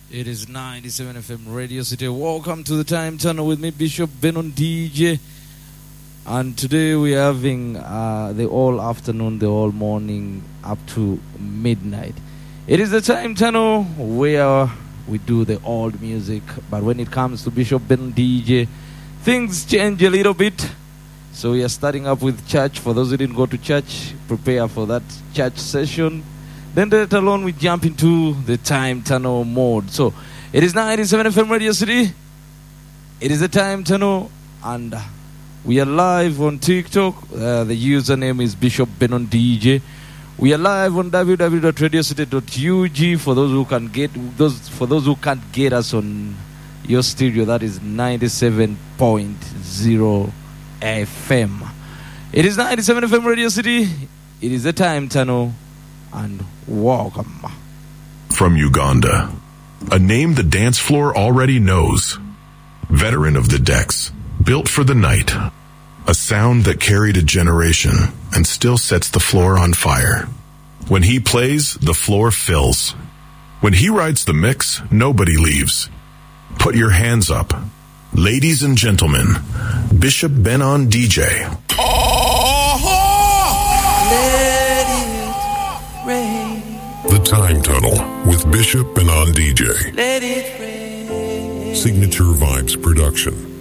It is 97 FM Radio City. Welcome to the Time Tunnel with me, Bishop Benon DJ. And today we are having the all afternoon, the all morning, up to midnight. It is the Time Tunnel where we do the old music. But when it comes to Bishop Benon DJ, things change a little bit. So we are starting up with church. For those who didn't go to church, prepare for that church session. Then let alone we jump into the Time Tunnel mode. So it is 97 FM Radio City. It is the Time Tunnel, and we are live on TikTok. The username is Bishop Benon DJ. We are live on www.radiocity.ug for those who can get for those who can't get us on your stereo. That is 97.0 FM. It is 97 FM Radio City. It is the Time Tunnel. And welcome. From Uganda, a name the dance floor already knows. Veteran of the decks, built for the night. A sound that carried a generation and still sets the floor on fire. When he plays, the floor fills. When he rides the mix, nobody leaves. Put your hands up. Ladies and gentlemen, Bishop Benon DJ. The Time Tunnel with Bishop Benon DJ. Let it rain. Signature Vibes Production.